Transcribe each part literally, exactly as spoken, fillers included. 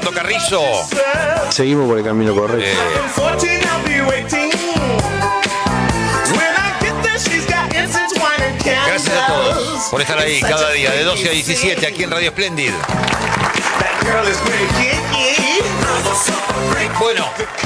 Armando Carrizo. Seguimos por el camino correcto. Eh, gracias a todos por estar ahí cada día de doce a diecisiete aquí en Radio Splendid. Bueno,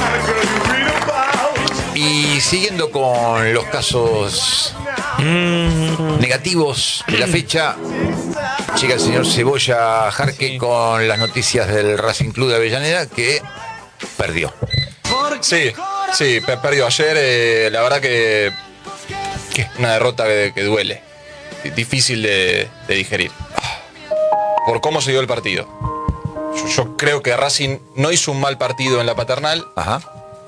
y siguiendo con los casos mm, negativos de la fecha, llega el señor Cebolla Jarque con las noticias del Racing Club de Avellaneda, que perdió. Sí, sí, pe- perdió ayer. Eh, la verdad que, que una derrota que, que duele. Difícil de, de digerir. Por cómo se dio el partido. Yo, yo creo que Racing no hizo un mal partido en la Paternal. Ajá.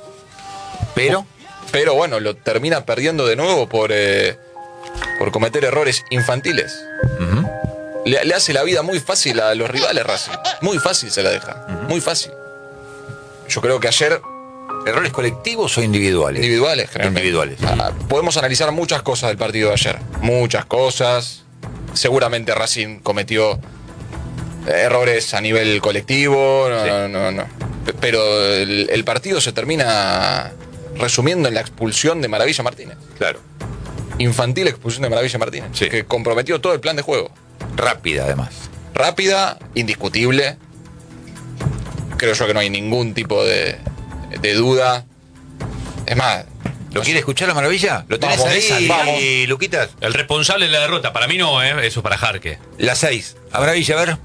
Pero, Pero bueno, lo termina perdiendo de nuevo por, eh, por cometer errores infantiles. uh-huh. Le, le hace la vida muy fácil a los rivales Racing. Muy fácil se la deja. Uh-huh. Muy fácil. Yo creo que ayer... ¿errores colectivos o individuales? Individuales, generalmente. Individuales. Ah, podemos analizar muchas cosas del partido de ayer. Muchas cosas. Seguramente Racing cometió errores a nivel colectivo. No, Sí. no, no, no. P- Pero el, el partido se termina resumiendo en la expulsión de Maravilla Martínez. Claro. Infantil expulsión de Maravilla Martínez. Sí. Que comprometió todo el plan de juego. Rápida, además. Rápida, indiscutible. Creo yo que no hay ningún tipo de, de duda. Es más, ¿Lo quiere escuchar la Maravilla? ¿Lo tenés Vamos, ahí, esa, vamos. y, Luquitas? El responsable de la derrota, para mí no, ¿eh? Eso para Jarque. La seis. A Maravilla, a ver.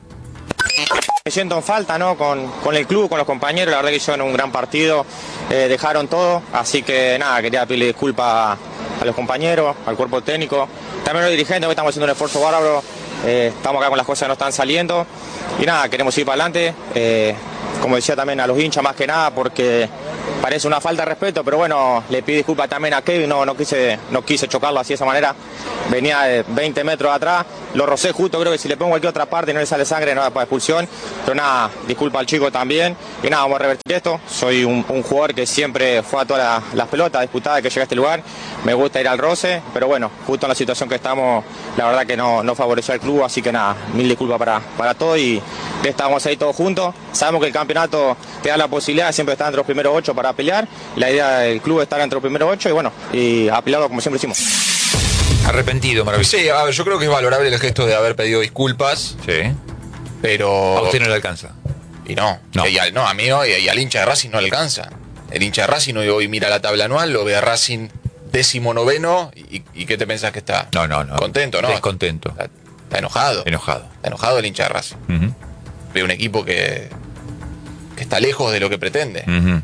Me siento en falta, ¿no? Con, con el club, con los compañeros, la verdad que hicieron un gran partido, eh, dejaron todo, así que nada, quería pedirle disculpas a, a los compañeros, al cuerpo técnico, también a los dirigentes, que estamos haciendo un esfuerzo bárbaro, eh, estamos acá con las cosas que no están saliendo, y nada, queremos ir para adelante, eh, como decía también a los hinchas más que nada, porque parece una falta de respeto, pero bueno, le pido disculpas también a Kevin, no, no, quise, no quise chocarlo así de esa manera, venía de veinte metros atrás, lo rocé justo, creo que si le pongo cualquier otra parte y no le sale sangre, no va para expulsión, pero nada, disculpa al chico también, y nada, vamos a revertir esto, soy un, un jugador que siempre fue a todas las, las pelotas disputadas que llegué a este lugar, me gusta ir al roce, pero bueno, justo en la situación que estamos, la verdad que no, no favoreció al club, así que nada, mil disculpas para, para todos y estamos ahí todos juntos, sabemos que el campeonato te da la posibilidad de siempre estar entre los primeros ocho para pelear, la idea del club es estar entre los primeros ocho y bueno, y a pelearlo como siempre hicimos. Arrepentido, Maravilla. sí, a ver, yo creo que es valorable el gesto de haber pedido disculpas, Sí. pero... A usted no le alcanza. Y no, No. Y al, no, a mí no, y, y al hincha de Racing no le alcanza. El hincha de Racing hoy, hoy mira la tabla anual, lo ve a Racing décimo noveno, y, y ¿qué te pensás que está? No, no, no. Contento, ¿no? Descontento. Está, está enojado. Enojado. Está enojado el hincha de Racing. Uh-huh. Ve un equipo que, que está lejos de lo que pretende. Uh-huh.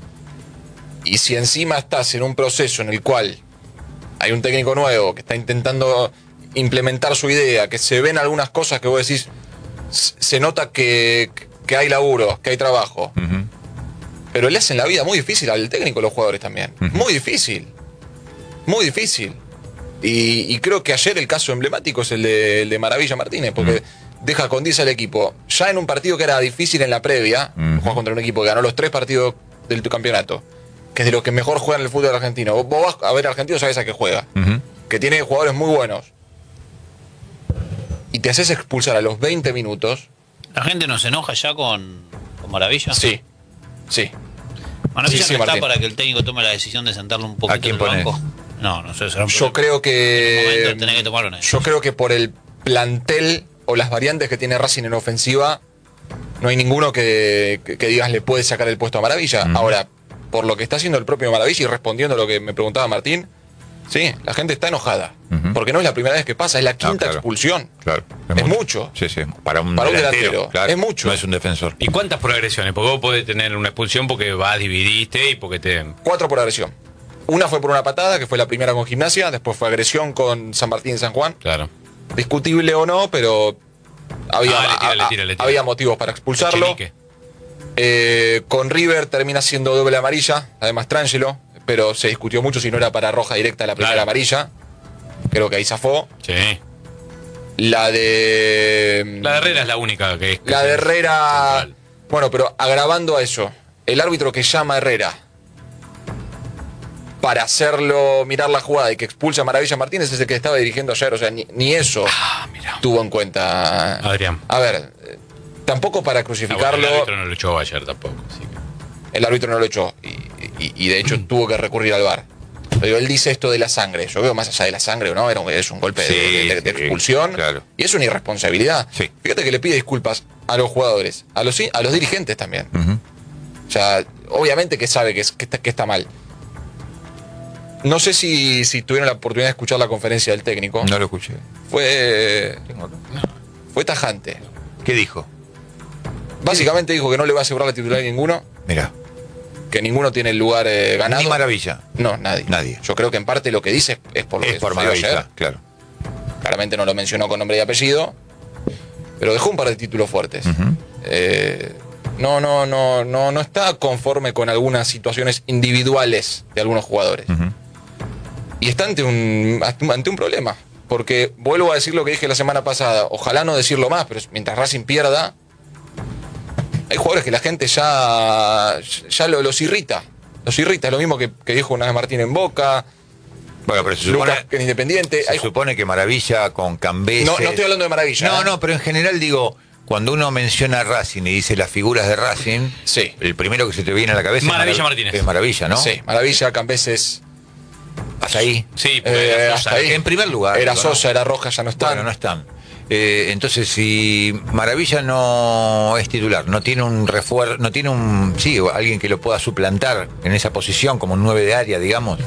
Y si encima estás en un proceso en el cual hay un técnico nuevo que está intentando implementar su idea, que se ven algunas cosas que vos decís, s- se nota que, que hay laburo, que hay trabajo, Uh-huh. pero le hacen la vida muy difícil al técnico, los jugadores también. Ujú. Muy difícil. Muy difícil. Y, y creo que ayer el caso emblemático es el de, el de Maravilla Martínez, porque deja con diez al equipo. Ya en un partido que era difícil en la previa, Ujú. jugás contra un equipo que ganó los tres partidos del tu campeonato, que es de los que mejor juegan el fútbol argentino. Vos, vos vas a ver argentino, sabes a qué juega. Uh-huh. Que tiene jugadores muy buenos. Y te haces expulsar a los veinte minutos. ¿La gente no se enoja ya con, con Maravilla? Sí, sí. Maravilla Sí, sí, no está Martín. para que el técnico tome la decisión de sentarlo un poquito ¿A quién en el ponés? banco. No, no sé, será un Yo problema. creo En un momento que. tenés que tomar una Yo decisión. creo que por el plantel o las variantes que tiene Racing en ofensiva, no hay ninguno que, que, que digas le puede sacar el puesto a Maravilla. Ujú. Ahora, por lo que está haciendo el propio Maravilla y respondiendo a lo que me preguntaba Martín, sí, la gente está enojada. Ujú. Porque no es la primera vez que pasa, es la quinta claro. expulsión. Claro. Es mucho. Sí, sí. Para un Para un delantero. delantero. Claro. Es mucho. No es un defensor. ¿Y cuántas por agresiones? Porque vos podés tener una expulsión porque vas, dividiste y porque te... Cuatro por agresión. Una fue por una patada, que fue la primera con Gimnasia, después fue agresión con San Martín y San Juan. Claro. Discutible o no, pero había, Ah, le tira, le a- tira, le tira. había motivos para expulsarlo. Chenique. Eh, con River termina siendo doble amarilla, además Trangelo, pero se discutió mucho si no era para roja directa la primera Claro. amarilla. Creo que ahí zafó. Sí. La de. La de Herrera es la única que es... que La de es Herrera. central. Bueno, pero agravando a eso, el árbitro que llama a Herrera para hacerlo mirar la jugada y que expulsa a Maravilla Martínez es el que estaba dirigiendo ayer. O sea, ni, ni eso Ah, mira. tuvo en cuenta Adrián. A ver, eh, tampoco para Ah, bueno, crucificarlo. el árbitro no lo echó ayer tampoco. Así que... El árbitro no lo echó y, y- y de hecho tuvo que recurrir al V A R. Pero él dice esto de la sangre. Yo veo más allá de la sangre o no, era un, es un golpe de- Sí, de, de sí, expulsión claro. y es una irresponsabilidad. Sí. Fíjate que le pide disculpas a los jugadores, a los, a los dirigentes también. Ujú. O sea, obviamente que sabe que, es- que, está, que está mal. No sé si, si tuvieron la oportunidad de escuchar la conferencia del técnico. No lo escuché. Fue, Tengo acá. fue tajante. ¿Qué dijo? Básicamente dijo que no le va a asegurar la titularidad a ninguno, Mirá. que ninguno tiene el lugar eh, ganado. Ni Maravilla. No, nadie. Nadie. Yo creo que en parte lo que dice es, es por lo Es que por sucedió ayer. Maravilla, claro. Claramente no lo mencionó con nombre y apellido, pero dejó un par de títulos fuertes. Ujú. Eh, no, no, no, no, no está conforme con algunas situaciones individuales de algunos jugadores. Ujú. Y está ante un, ante un problema. Porque vuelvo a decir lo que dije la semana pasada. Ojalá no decirlo más, pero mientras Racing pierda, hay jugadores que la gente ya, ya lo- los irrita. Los irrita. Es lo mismo que, que dijo una vez Martín en Boca, Bueno, pero se supone, Lucas en Independiente. se Hay- supone que Maravilla con Cambeses... no, no estoy hablando de Maravilla. No, ¿eh? no, pero en general digo, cuando uno menciona Racing y dice las figuras de Racing, Sí. el primero que se te viene a la cabeza Maravilla es Marav- Martínez. Es Maravilla, ¿no? Sí, Maravilla, Cambeses. Hasta ahí. Sí, porque Eh, era hasta Sosa. ahí. En primer lugar. Era digo, ¿no? Sosa, era Rojas, ya no están. Bueno, no están. Eh, entonces, si Maravilla no es titular, no tiene un refuerzo, no tiene un, sí, alguien que lo pueda suplantar en esa posición como un nueve de área, digamos.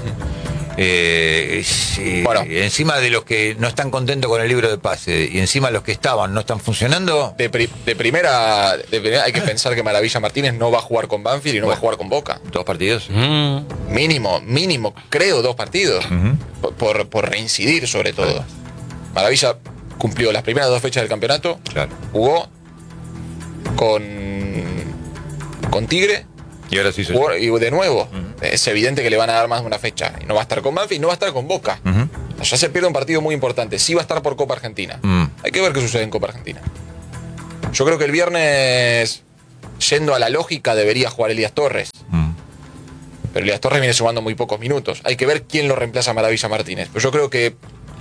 Eh, sí, Bueno. encima de los que no están contentos con el libro de pase y encima los que estaban no están funcionando. De, pri- de primera, de primera hay que pensar que Maravilla Martínez no va a jugar con Banfield y no va a jugar con Boca. Dos partidos. Mm. Mínimo, mínimo, creo, dos partidos. Por- por, por reincidir, sobre todo. Maravilla cumplió las primeras dos fechas del campeonato. Claro. Jugó con, con Tigre. Y ahora sí se. jugó- y de nuevo. Es evidente que le van a dar más de una fecha. Y no va a estar con Banfield y no va a estar con Boca. Ujú. Ya se pierde un partido muy importante. Sí va a estar por Copa Argentina. Mm. Hay que ver qué sucede en Copa Argentina. Yo creo que el viernes, yendo a la lógica, debería jugar Elías Torres. Mm. Pero Elías Torres viene sumando muy pocos minutos. Hay que ver quién lo reemplaza a Maravilla Martínez. Pero yo creo que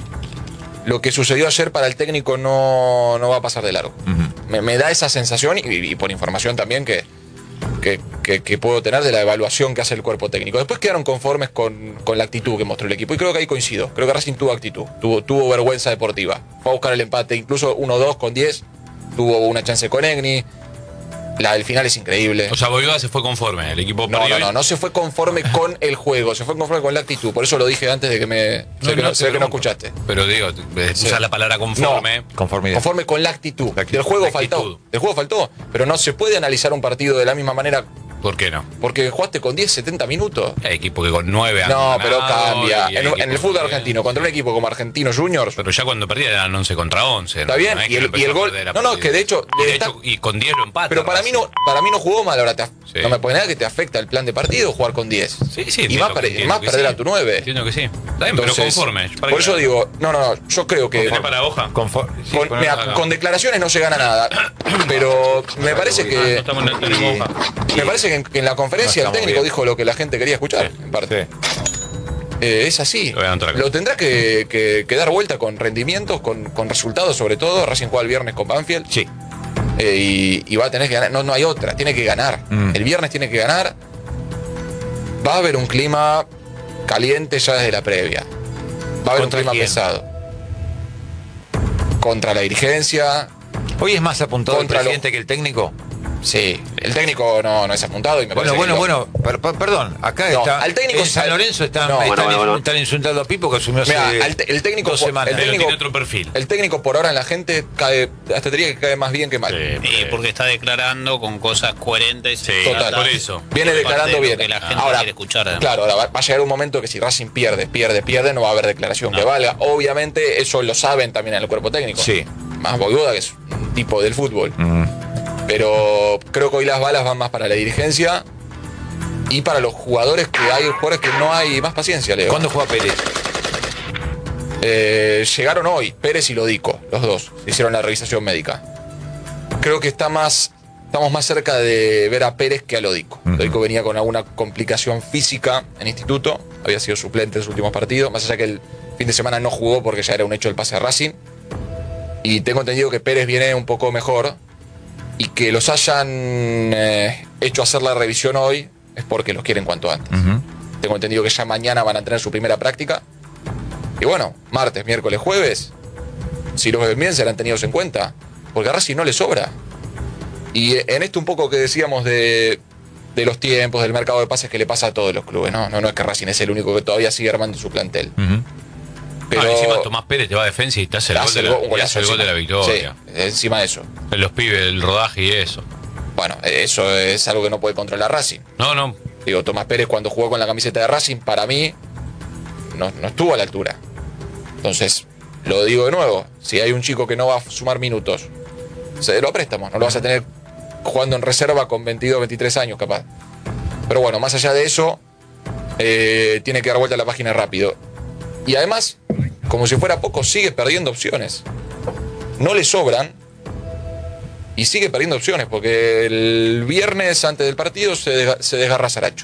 lo que sucedió ayer para el técnico no, no va a pasar de largo. Ujú. Me, me da esa sensación y, y por información también que, que, que- que puedo tener de la evaluación que hace el cuerpo técnico. Después quedaron conformes con, con la actitud que mostró el equipo y creo que ahí coincido. Creo que Racing tuvo actitud, tuvo, tuvo vergüenza deportiva. Fue a buscar el empate, incluso uno dos con diez. Tuvo una chance con Egni. La del final es increíble. O sea, Boyuda se fue conforme. El equipo No, perdió no, no, y- no se fue conforme con el juego, se fue conforme con la actitud. Por eso lo dije antes de que me. sé No, que no, no, te sé que no pregunto. escuchaste. Pero digo, eh, Sí. usar la palabra conforme. Conformidad. Conforme con la actitud. La actitud. Del juego La faltó. actitud. Del juego faltó. Pero no se puede analizar un partido de la misma manera ¿Por qué no? porque jugaste con diez, setenta minutos. Hay equipo que con nueve han No, pero ganado, cambia. y hay En, en el equipos fútbol que- argentino, contra un equipo como Argentinos Juniors, Pero ya cuando perdía eran once contra once. Está bien, es y que el- empezó y el a gol- perder a no, no, partir- que de hecho- Y, de está- hecho, y con diez lo empata. pero para mí Racing. no, para mí no jugó mal ahora. Te, af- Sí. No me puede negar que te afecta el plan de partido jugar con diez. Sí, sí. Y entiendo más, que- per- entiendo más que perder sí. a tu nueve. Entiendo que sí. Está bien, Entonces, pero conforme. ¿Para Por qué eso no? digo, no, no, no, yo creo que. ¿Tenés para hoja? Confor- sí, Con, con- mira, acá. con declaraciones no se gana nada, pero me parece Ah, no que estamos en- tenemos hoja. me parece que en, que en la conferencia No el estamos técnico bien. dijo lo que la gente quería escuchar, en parte. Sí. Eh, es así. Lo voy a anotar acá. Lo tendrá que, que- que dar vuelta con rendimientos, con, con resultados sobre todo. Racing juega el viernes con Banfield Sí. eh, y, y va a tener que ganar. No, no hay otra, tiene que ganar. Mm. El viernes tiene que ganar. Va a haber un clima caliente ya desde la previa. Va a haber un ¿Contra clima quién? pesado. Contra la dirigencia. Hoy es más apuntado Contra el presidente lo- que el técnico. Sí, el técnico no, no es apuntado y me Bueno, parece bueno, que lo- bueno, per- per- perdón, acá No, está. al técnico en San al- Lorenzo están, No. están, Bueno, bueno, bueno. están insultando a Pipo que asumió hace Mirá, al te- el técnico dos por- semanas. el Pero técnico- tiene otro perfil. El técnico por ahora en la gente cae, hasta te diría que cae más bien que mal. Sí, Y porque está declarando con cosas coherentes. Sí, Total. por eso. Viene Parte declarando de lo bien. que la gente Ahora, quiere escuchar, además. claro, ahora va, va a llegar un momento que si Racing pierde, pierde, pierde, no va a haber declaración que No. valga. Obviamente eso lo saben también en el cuerpo técnico. Sí. Más Boyuda, que es un tipo del fútbol. Mm. Pero creo que hoy las balas van más para la dirigencia y para los jugadores, que hay jugadores que no hay más paciencia, Leo. ¿Cuándo juega Pérez? Eh, llegaron hoy, Pérez y Lodico, los dos, hicieron la revisación médica. Creo que está más, estamos más cerca de ver a Pérez que a Lodico. Ujú. Lodico venía con alguna complicación física en instituto, había sido suplente en sus últimos partidos, más allá que el fin de semana no jugó porque ya era un hecho el pase a Racing. Y tengo entendido que Pérez viene un poco mejor y que los hayan eh, hecho hacer la revisión hoy es porque los quieren cuanto antes. Uh-huh. Tengo entendido que ya mañana van a tener su primera práctica. Y bueno, martes, miércoles, jueves, si los ven bien serán tenidos en cuenta, porque a Racing no le sobra. Y en esto un poco que decíamos de, de los tiempos, del mercado de pases que le pasa a todos los clubes, ¿no? No, no es que Racing es el único que todavía sigue armando su plantel. Uh-huh. Pero ah, encima Tomás Pérez te va a defensa y te hace el, gol de, la, gol, y hace el gol de la victoria. Sí, encima de eso. Los pibes, el rodaje y eso. Bueno, eso es algo que no puede controlar Racing. No, no. Digo, Tomás Pérez cuando jugó con la camiseta de Racing, para mí, no, no estuvo a la altura. Entonces, lo digo de nuevo, si hay un chico que no va a sumar minutos, cédelo a préstamo, no lo vas a tener jugando en reserva con veintidós, veintitrés años capaz. Pero bueno, más allá de eso, eh, tiene que dar vuelta a la página rápido. Y además, como si fuera poco, sigue perdiendo opciones. No le sobran y sigue perdiendo opciones, porque el viernes antes del partido se, desga- se desgarra Saracho.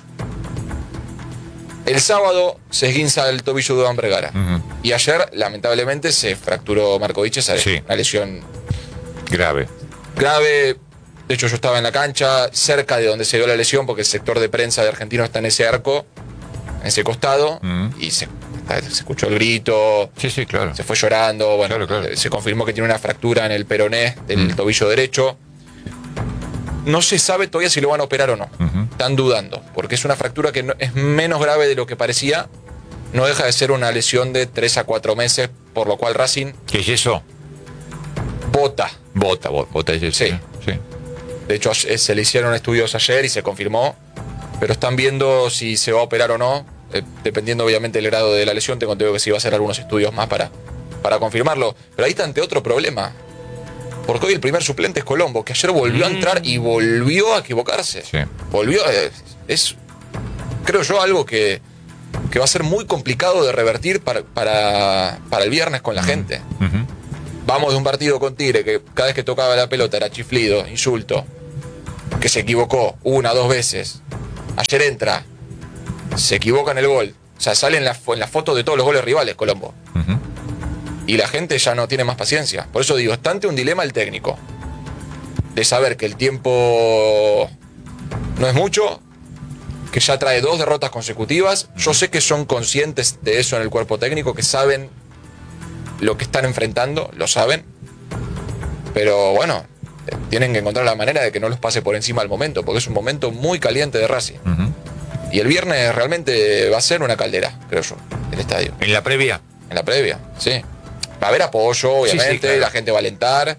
El sábado se esguinza el tobillo de Iván Vergara. Uh-huh. Y ayer, lamentablemente, se fracturó Marco Viches, sí. Una lesión grave. Grave. De hecho, yo estaba en la cancha, cerca de donde se dio la lesión, porque el sector de prensa de Argentino está en ese arco, en ese costado, uh-huh. y se, se escuchó el grito. Sí, sí, claro. Se fue llorando. Bueno, claro, claro. Se confirmó que tiene una fractura en el peroné del uh-huh. tobillo derecho. No se sabe todavía si lo van a operar o no. Uh-huh. Están dudando, porque es una fractura que no, es menos grave de lo que parecía. No deja de ser una lesión de tres a cuatro meses, por lo cual Racing... ¿Qué es eso? Bota. Bota, bota, bota es eso. Sí. sí. De hecho, se le hicieron estudios ayer y se confirmó, pero están viendo si se va a operar o no, eh, dependiendo obviamente del grado de la lesión. Tengo entendido que se iba a hacer algunos estudios más para, para confirmarlo. Pero ahí está ante otro problema. Porque hoy el primer suplente es Colombo, que ayer volvió mm. a entrar y volvió a equivocarse. Sí. Volvió. Es, es, creo yo, algo que, que va a ser muy complicado de revertir para, para, para el viernes con la mm. gente. Uh-huh. Vamos de un partido con Tigre que cada vez que tocaba la pelota era chiflido, insulto, que se equivocó una, dos veces. Ayer entra, se equivoca en el gol. O sea, sale en la, en la foto de todos los goles rivales, Colombo. Uh-huh. Y la gente ya no tiene más paciencia. Por eso digo, está ante un dilema el técnico. De saber que el tiempo no es mucho, que ya trae dos derrotas consecutivas. Yo sé que son conscientes de eso en el cuerpo técnico, que saben lo que están enfrentando, lo saben. Pero bueno, tienen que encontrar la manera de que no los pase por encima al momento, porque es un momento muy caliente de Racing. Uh-huh. Y el viernes realmente va a ser una caldera, creo yo, el estadio. ¿En la previa? En la previa, sí. Va a haber apoyo, obviamente, sí, sí, claro. La gente va a alentar.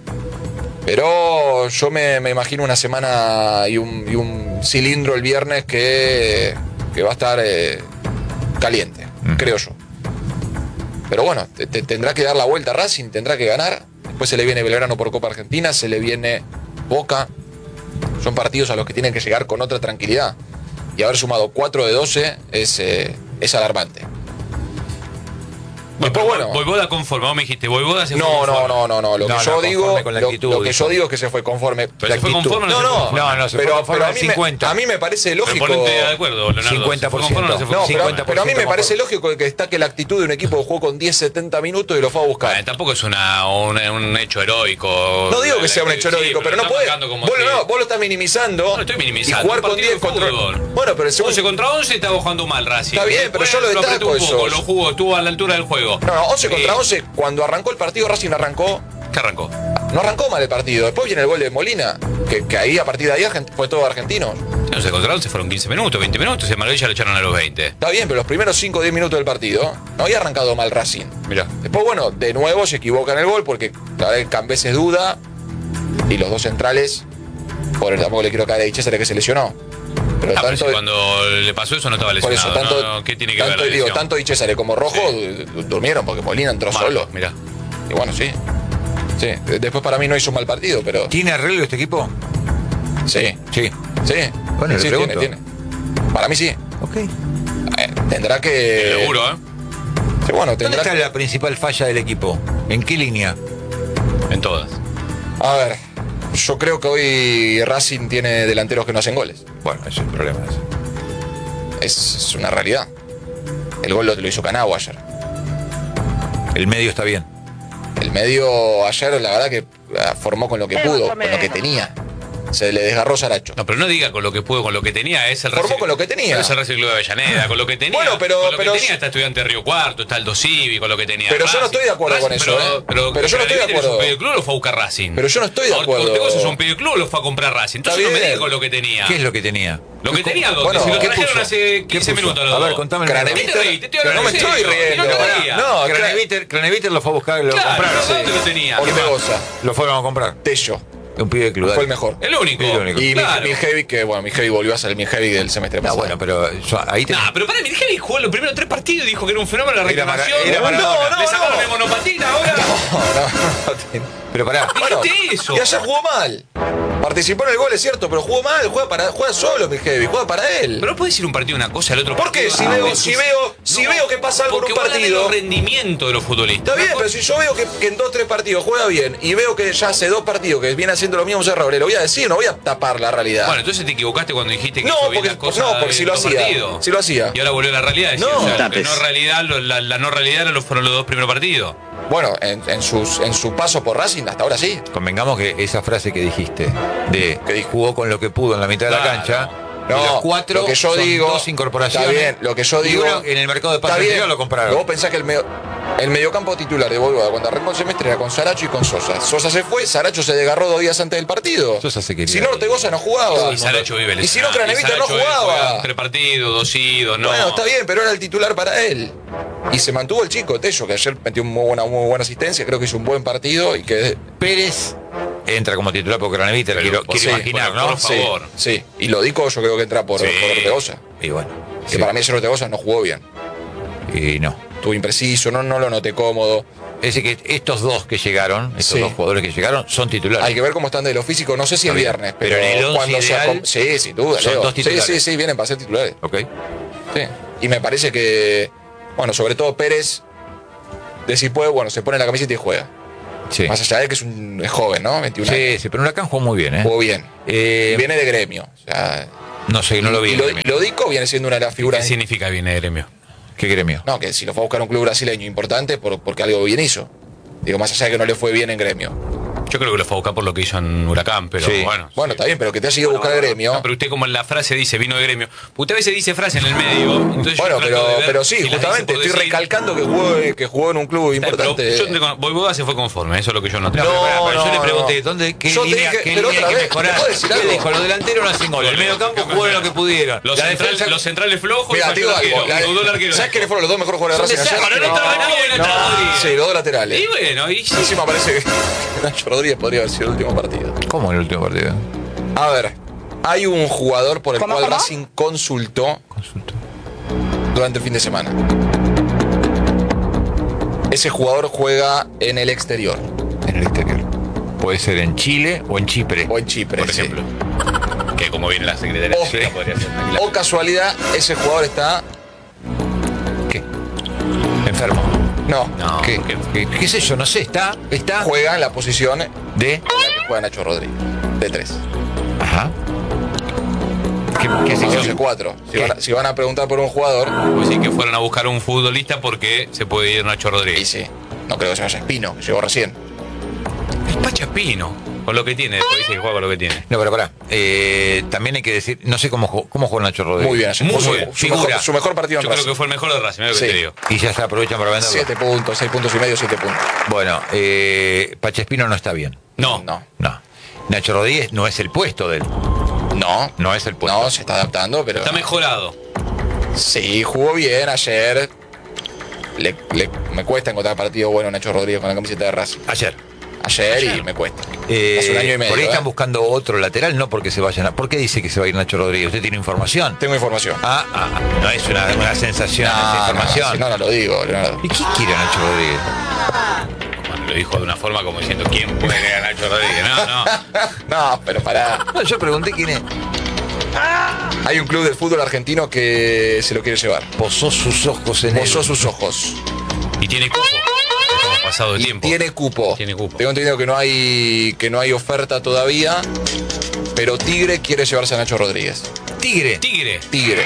Pero yo me, me imagino una semana y un, y un cilindro el viernes que, que va a estar eh, caliente, uh-huh. creo yo. Pero bueno, te, te, tendrá que dar la vuelta a Racing, tendrá que ganar. Después se le viene Belgrano por Copa Argentina, se le viene Boca. Son partidos a los que tienen que llegar con otra tranquilidad. Y haber sumado cuatro de doce es, eh, es alarmante. Después, bueno, Voivoda conforme, vos me dijiste, Voivoda se fue no, conforme. No, no, no, no, lo que no, yo no, digo, lo, actitud, lo que yo digo es que se fue conforme. Pero se fue conforme, no, no, no, no, se pero, fue conforme pero a mí cincuenta. Me, a mí me parece lógico. Pero ponete de acuerdo, Leonardo. cincuenta por ciento. No, no, pero, pero a mí me parece lógico que destaque la actitud de un equipo que jugó con diez, setenta minutos y lo fue a buscar. Bueno, tampoco es una, un, un hecho heroico. No digo que sea un hecho heroico, sí, pero, pero no puedes. Vos, que... no, vos lo estás minimizando. No lo estoy minimizando. Y jugar con diez contra. Bueno, pero el segundo. once contra once estaba jugando mal Racing. Está bien, pero yo lo destaco eso. Lo jugó, estuvo a la altura del juego. No, no, once contra once, cuando arrancó el partido, Racing arrancó. ¿Qué arrancó? No arrancó mal el partido. Después viene el gol de Molina, que, que ahí a partir de ahí fue todo argentino. No se controlaron, se fueron quince minutos, veinte minutos, y a Maravilla lo echaron a los veinte. Está bien, pero los primeros cinco o diez minutos del partido no había arrancado mal Racing. Mirá. Después, bueno, de nuevo se equivoca en el gol porque la verdad que Cambeses duda y los dos centrales, por el tampoco le quiero caer a Ichezare que se lesionó. Pero ah, tanto, pero si cuando le pasó eso no estaba lesionado. Por eso, tanto, no, no, ¿qué tiene que tanto, ver la digo, tanto Ichezare como Rojo sí. durmieron porque Molina entró Marco, solo. Mirá. Y bueno, sí. Sí. Después para mí no hizo un mal partido, pero. ¿Tiene arreglo este equipo? Sí. Sí. Sí. Bueno, sí, le tiene, tiene. Para mí sí. Ok. Eh, tendrá que. Seguro, ¿eh? Sí, bueno, tendrá ¿Dónde está que... la principal falla del equipo? ¿En qué línea? En todas. A ver, yo creo que hoy Racing tiene delanteros que no hacen goles. Bueno, ese es el problema. Es, es una realidad. El gol lo, lo hizo Canagua ayer. El medio está bien. el medio ayer, la verdad que formó con lo que pudo, con lo que tenía. Se le desgarró Saracho. No, pero no diga con lo que pudo, con lo que tenía. Es el Formó Racing- con lo que tenía. Es el Racing Club de Avellaneda, con lo que tenía. Bueno, pero- con lo pero- que tenía está Estudiante de Río Cuarto, está el Dosivi, con lo que tenía. Pero yo no Racing. estoy de acuerdo con eso, pero, ¿eh? Pero, Pero yo no estoy de Craneviter es acuerdo. un pedido club, lo fue a buscar Racing. Pero yo no estoy de acuerdo. Ortegoza es un pedido club, lo fue a comprar Racing. Entonces Está no me bien. diga con lo que tenía. ¿Qué es lo que tenía? Lo que tenía, ¿dónde? Bueno, si lo ¿qué trajeron puso? hace ¿Qué quince puso? minutos. los A ver, dos. contame. Craneviter- ¿Qué te reí? Te estoy Pero no me hablando estoy en serio. riendo. Y no tenía. No, Craneviter, Craneviter lo fue a buscar y lo Claro, compraron. pero ¿dónde lo tenía? Ortegoza, Lo fueron a comprar. Tello, Un pibe de club. fue dale. el mejor. El único. El único. Y Claro. mi, mi heavy, que bueno, mi heavy volvió a ser el mi heavy del semestre No, pasado. bueno, pero yo- ahí te. Nah, pero para mí, Heavy jugó los primeros tres partidos y dijo que era un fenómeno la Era reclamación. Mara- era no, Maradona. no, Le sacaron el monopatín ahora. Pero pará. Dijiste eso. Y ayer jugó mal. Participó en el gol, es cierto, pero jugó mal, juega para juega solo mi heavy, juega para él. Pero no puedes decir un partido una cosa, el otro ¿Por qué? partido. Si Ah, veo, de si sus- veo, si No, veo que pasa algo en porque un vos hablas de partido. los rendimientos de los futbolistas. Está bien, pero si yo veo que, que en dos tres partidos juega bien y veo que ya hace dos partidos que viene haciendo los mismos errores, lo voy a decir, no voy a tapar la realidad. Bueno, entonces te equivocaste cuando dijiste que No, hizo bien porque- las cosas. no, porque si lo en dos hacía, partidos. si lo hacía. Y ahora volvió a la realidad. Decir, No. o sea, lo que Tapes. no realidad, lo- la, la no realidad eran los- fueron los dos primeros partidos. Bueno, en, en sus, en su paso por Racing, hasta ahora sí. Convengamos que esa frase que dijiste de ¿Qué dijo? jugó con lo que pudo en la mitad de la Claro. cancha. No, y los cuatro lo que yo son digo, dos incorporaciones. está bien, lo que yo y digo, uno en el mercado de está pases bien. anterior lo compraron. Vos pensás que el, medio, el mediocampo titular de Boivoda cuando arrancó el semestre era con Saracho y con Sosa. Sosa se fue, Saracho se desgarró dos días antes del partido. Sosa se quería Si no, ir. Ortegoza no jugaba. Y Saracho vive Y si no, lesionado. Craneviter Y no Saracho juega jugaba. Tres partidos, dos idos, no. Bueno, está bien, pero era el titular para él. Y se mantuvo el chico Tello, que ayer metió muy buena, muy buena asistencia, creo que hizo un buen partido y que... Pérez entra como titular por Craneviter, Pero, quiero, por- quiero sí, imaginar, por- ¿no? por favor. Sí, sí. Y lo dico yo creo que entra por, Sí. por Ortegoza. Y bueno. Que sí. para mí ayer Ortegoza no jugó bien. Y no. Estuvo impreciso, no, no lo noté cómodo. Es decir, que estos dos que llegaron, estos Sí. dos jugadores que llegaron, son titulares. Hay que ver cómo están de lo físico, no sé si el Está bien. viernes, pero, Pero en el once cuando se ideal, acom- Sí, sin duda, son Leo. dos Sí, titulares. sí, sí, vienen para ser titulares. ¿Ok? Sí. Y me parece que, bueno, sobre todo Pérez, de si puede, bueno, se pone la camiseta y juega. Sí. Más allá de que es un es joven, ¿no? veintiún Sí, años. sí, pero Huracán jugó muy bien, ¿eh? Jugó bien. Eh, Viene de gremio. O sea, No sé, no lo vi. y, en lo, gremio. y lo dico viene siendo una de las ¿Qué figuras. significa viene de gremio? ¿Qué gremio? No, que si lo fue a buscar un club brasileño importante por, porque algo bien hizo. Digo, más allá de que no le fue bien en gremio. Yo creo que lo fue a buscar por lo que hizo en Huracán, pero Sí. bueno. Bueno, está bien, pero que te has ido a buscar gremio. No, pero usted como en la frase dice vino de gremio. Usted a veces dice frase en el medio. Entonces yo Bueno, trato pero, de ver pero sí, si las dice justamente por estoy decir. recalcando que jugó, que jugó en un club Está bien, pero importante. yo te con- Boivoda se fue conforme, eso es lo que yo noté. No, pero, pará, pero yo no, le pregunté, no. ¿dónde? ¿Qué Yo te línea, dije, qué pero línea otra hay que vez, mejorar? ¿te puedo decir ¿Qué algo? dijo? Los delanteros no hacen gol. El mediocampo jugaron lo que pudieron. Los, La central- defensa... los centrales flojos Mira, y te digo falló el algo. arquero. la- Y dudó el arquero. ¿Sabes quiénes fueron los dos mejores jugadores de Son Racing ayer? desastres, no estaba Nacho y Nacho Rodríguez. Sí, los dos laterales. Y bueno, y sí. Encima parece que Nacho Rodríguez podría haber sido el último partido. ¿Cómo en el último partido? A ver, hay un jugador por el ¿Cómo, cual cómo? Racing consultó Consulto. durante el fin de semana. Ese jugador juega en el exterior, En el exterior. Puede ser en Chile o en Chipre. o en Chipre, Por sí. ejemplo. Que como viene la Secretaría O- de Defensa podría ser una clase. O casualidad, ese jugador está... ¿Qué? Enfermo. No, No, ¿Qué? que- ¿Qué? ¿Qué sé yo? No sé. Está. Está. juega en la posición en De. la que juega Nacho Rodríguez, de tres. Ajá. ¿Qué, qué O sé de yo? cuatro. Si ¿Qué? van, a, si van a preguntar por un jugador, Pues sí, que fueron a buscar un futbolista porque se puede ir Nacho y Rodríguez. sí, no creo que se vaya Espino, que llegó recién. El Pachapino, con lo que tiene, después dice que juega con lo que tiene. No, pero pará. Eh, también hay que decir. No sé cómo, jugó- cómo jugó Nacho Rodríguez. Muy bien, ayer. Muy Fue su- bien. Su, Figura. mejor, su mejor partido en Yo creo Racing. que fue el mejor de Racing, mira lo Sí. que te digo. Y ya se aprovechan para venderlo. Siete puntos, seis puntos y medio, siete puntos. Bueno, eh, Pachespino no está bien. No, No. No. Nacho Rodríguez no es el puesto de él. No. No es el puesto. No, se está adaptando, pero. está mejorado. Sí, jugó bien ayer. Le, le- me cuesta encontrar partido bueno Nacho Rodríguez con la camiseta de Racing. Ayer. Ayer, y me cuesta. Eh, Hace un año y medio. Por ahí ¿eh? están buscando otro lateral, no porque se vayan a. ¿Por qué dice que se va a ir Nacho Rodríguez? ¿Usted tiene información? Tengo información. Ah, ah, ah, no es una, una sensación esa no, información. si no, no lo digo, Leonardo. ¿Y qué quiere Nacho Rodríguez? Cuando lo dijo de una forma como diciendo quién puede ganar Nacho Rodríguez. No, no. No, pero pará. No, yo pregunté quién es. Hay un club del fútbol argentino que se lo quiere llevar. Posó sus ojos en Posó él. sus ojos. Y tiene cupo. Como pasado de Y tiempo. tiene cupo. Tiene cupo. Tengo entendido que no hay que no hay oferta todavía, pero Tigre quiere llevarse a Nacho Rodríguez. Tigre. Tigre. Tigre.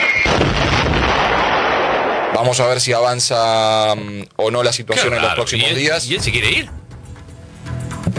Vamos a ver si avanza mm, o no la Qué situación en los raro. próximos ¿Y él- días. ¿Y él se quiere ir?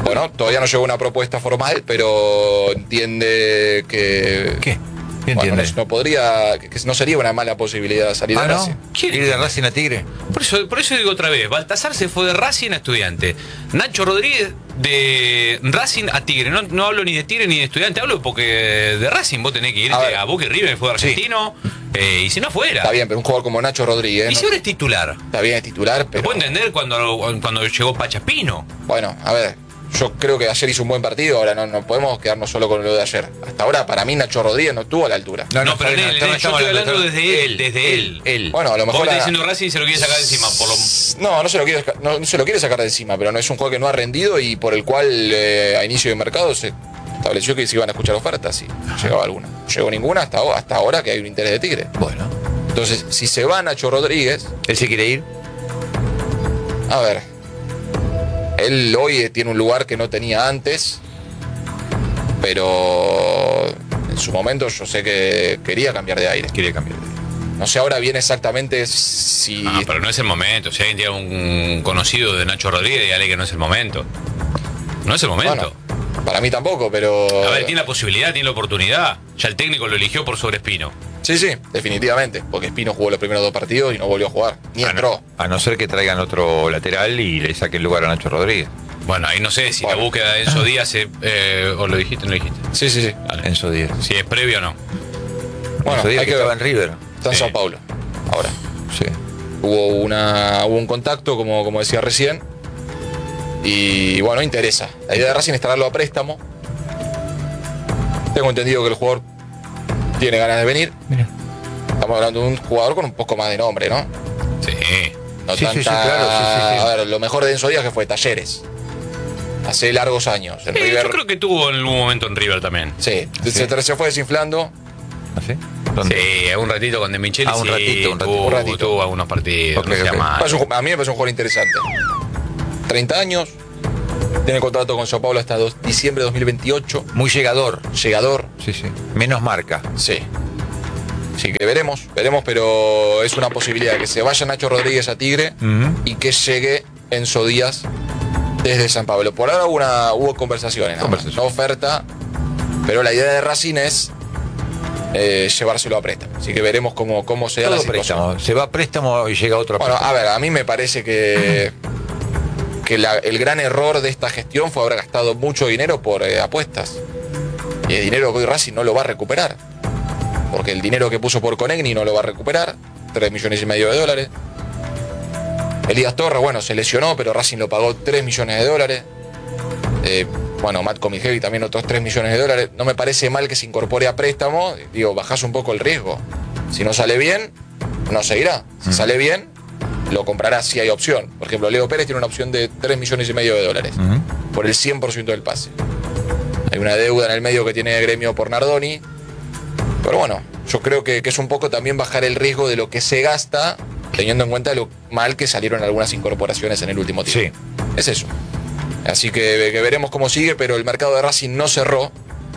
Bueno, todavía no llegó una propuesta formal, pero entiende que... ¿Qué? ¿Qué Bueno, entiende? no, no podría, que no sería una mala posibilidad salir Ah, de ¿no? Racing. ¿Quién ¿Ir de Racing a Tigre? Por eso, por eso digo otra vez, Baltasar se fue de Racing a Estudiante. Nacho Rodríguez de Racing a Tigre. No, no hablo ni de Tigre ni de Estudiante, hablo porque de Racing vos tenés que irte A ver. a, Boca y River, fue argentino, eh, y si no fuera. Está bien, pero un jugador como Nacho Rodríguez, Y ¿no? si ahora es titular. Está bien, es titular, Lo pero... puedo entender cuando, cuando llegó Pachaspino. Bueno, a ver, yo creo que ayer hizo un buen partido, ahora no, no podemos quedarnos solo con lo de ayer. Hasta ahora, para mí, Nacho Rodríguez no estuvo a la altura. No, pero está bien, él, está- él, yo estamos estoy hablando está- desde él, desde él. Él. Bueno, a lo Vos mejor... me a- estás diciendo Racing y se lo quiere sacar de encima. Por lo... No, no se, lo quiere, saca- no, no se lo quiere sacar de encima, pero no es un juego que no ha rendido y por el cual eh, a inicio de mercado se estableció que se iban a escuchar ofertas y llegaba alguna. No llegó ninguna hasta, ahora- hasta ahora que hay un interés de Tigre. Bueno, Entonces, si se va Nacho Rodríguez, ¿él se quiere ir? a ver, él hoy tiene un lugar que no tenía antes, pero en su momento yo sé que quería cambiar de aire. Quiere cambiar. No sé ahora bien exactamente si... Ah, pero no es el momento. Si alguien tiene un conocido de Nacho Rodríguez, dígale que no es el momento. No es el momento. Bueno, para mí tampoco, pero... A ver, tiene la posibilidad, tiene la oportunidad. Ya el técnico lo eligió por sobre Espino. Sí, sí, definitivamente, porque Espino jugó los primeros dos partidos y no volvió a jugar, ni A entró. no, a no ser que traigan otro lateral y le saquen lugar a Nacho Rodríguez. Bueno, ahí no sé si Bueno. la búsqueda de Enzo Díaz, eh, eh, o lo dijiste o no lo dijiste. Sí, sí, sí. Vale. Enzo Díaz. Si es previo o no. Bueno, Enzo Díaz hay que que estaba ver. en River. Está en Sí. Sao Paulo, ahora. Sí. Hubo, una, hubo un contacto, como, como decía recién, y bueno, interesa. La idea de Racing es traerlo a préstamo. Tengo entendido que el jugador tiene ganas de venir. Mira. Estamos hablando de un jugador con un poco más de nombre, ¿no? Sí. No Sí, sí, sí, tanta- claro, sí, sí, sí. A ver, lo mejor de Enzo Díaz que fue Talleres. Hace largos años. En Eh, River. yo creo que tuvo en algún momento en River también. Sí, Sí. Se, se fue desinflando. ¿Así? ¿Dónde? Sí, un ratito con De Micheli. Ah, un sí, ratito, un ratito. tuvo, Un ratito. tuvo algunos partidos. Ok, no sea ok. malo. Es un- a mí me parece un jugador interesante. treinta años. Tiene contrato con Sao Paulo hasta dos- diciembre de dos mil veintiocho. Muy llegador. Llegador. Sí, sí. Menos marca. Sí. Así que veremos, veremos, pero es una posibilidad que se vaya Nacho Rodríguez a Tigre Ujú. y que llegue Enzo Díaz desde San Pablo. Por ahora hubo, una, hubo conversaciones, nada más, Conversaciones. no oferta, pero la idea de Racing es eh, llevárselo a préstamo. Así que veremos cómo, cómo se da la Todo situación. préstamo. Se va a préstamo y llega otro a Bueno, préstamo. a ver, a mí me parece que, que la- el gran error de esta gestión fue haber gastado mucho dinero por eh, apuestas. Y el dinero que hoy Racing no lo va a recuperar. Porque el dinero que puso por Conegni no lo va a recuperar. tres millones y medio de dólares. Elías Torres, bueno, se lesionó, pero Racing lo pagó tres millones de dólares. Eh, bueno, Matt Comijevi también otros tres millones de dólares. No me parece mal que se incorpore a préstamo. Digo, bajás un poco el riesgo. Si no sale bien, no seguirá. Si sale bien, lo comprará si hay opción. Por ejemplo, Leo Pérez tiene una opción de tres millones y medio de dólares. Ujú. Por el cien por ciento del pase. Hay una deuda en el medio que tiene Gremio por Nardoni. Pero bueno, yo creo que, que es un poco también bajar el riesgo de lo que se gasta, teniendo en cuenta lo mal que salieron algunas incorporaciones en el último tiempo. Sí. Es eso. Así que, que veremos cómo sigue, pero el mercado de Racing no cerró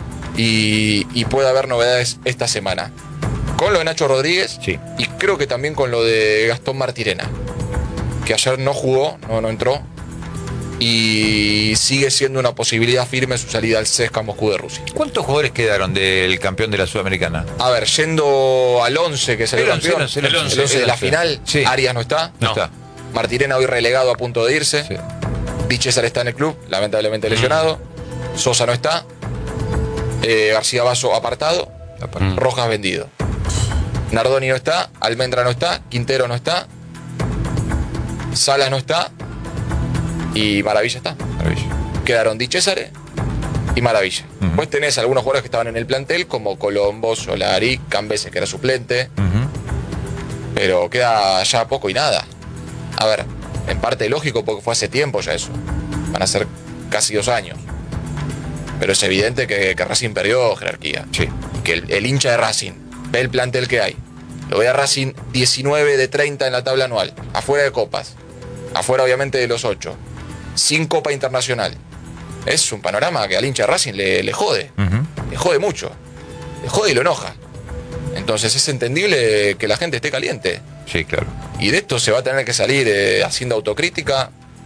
y, y puede haber novedades esta semana. Con lo de Nacho Rodríguez Sí. y creo que también con lo de Gastón Martirena, que ayer no jugó, no, no entró, y sigue siendo una posibilidad firme su salida al C S K A Moscú de Rusia. ¿Cuántos jugadores quedaron del campeón de la Sudamericana? A ver, yendo al once que salió El once, campeón, el once, el el once, once de el la once. final, Sí. Arias no está, No, No. está. Martirena hoy relegado a punto de irse, Sí. Di César está en el club, lamentablemente lesionado, Sosa no está, eh, García Basso apartado, Aparte. Rojas vendido. Nardoni no está, Almendra no está, Quintero no está, Salas no está y Maravilla está. Maravilla. Quedaron Di César y Maravilla. Ujú. Pues tenés algunos jugadores que estaban en el plantel, como Colombo, Solari, Cambese, que era suplente, Ujú. pero queda ya poco y nada. A ver, en parte lógico porque fue hace tiempo ya eso. Van a ser casi dos años. Pero es evidente que, que Racing perdió jerarquía. Sí. Y que el, el hincha de Racing ve el plantel que hay. Lo ve a Racing diecinueve de treinta en la tabla anual. Afuera de copas. Afuera obviamente de los ocho. Sin copa internacional. Es un panorama que al hincha de Racing le, le jode. Ujú. Le jode mucho. Le jode y lo enoja. Entonces es entendible que la gente esté caliente. Sí, claro. Y de esto se va a tener que salir eh, haciendo autocrítica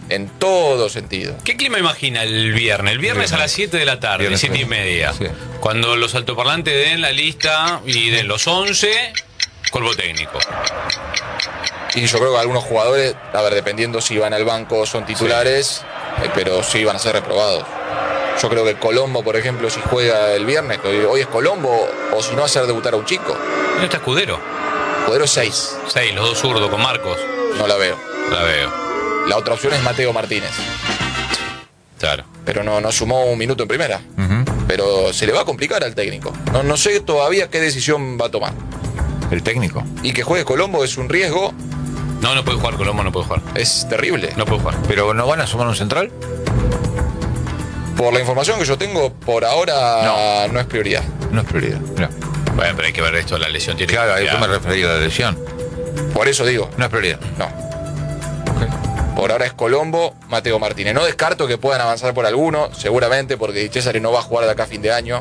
en todo sentido. ¿Qué clima imagina el viernes? El viernes a las siete de la tarde, Viernes, siete y media. sí. Cuando los altoparlantes den la lista y den los once, cuerpo técnico. Y yo creo que algunos jugadores, a ver, dependiendo si van al banco o son titulares, eh, pero sí van a ser reprobados. Yo creo que Colombo, por ejemplo, si juega el viernes, que hoy, hoy es Colombo, o si no, hacer debutar a un chico. ¿No está Escudero? Escudero es seis, Seis, los dos zurdos con Marcos. no la veo. La veo. La otra opción es Mateo Martínez, Claro. pero no, no sumó un minuto en primera. Pero se le va a complicar al técnico. No, no sé todavía qué decisión va a tomar. El técnico. Y que juegue Colombo es un riesgo, No, no puede jugar Colombo, no puede jugar. es terrible. No puede jugar. ¿Pero no van a sumar un central? Por la información que yo tengo, por ahora no, No. es prioridad. No es prioridad. No. Bueno, pero hay que ver esto, la lesión tiene Claro, que yo me refería a la lesión. Por eso digo, No es prioridad. no. Por ahora es Colombo, Mateo Martínez. No descarto que puedan avanzar por alguno, seguramente, porque Di César no va a jugar de acá a fin de año.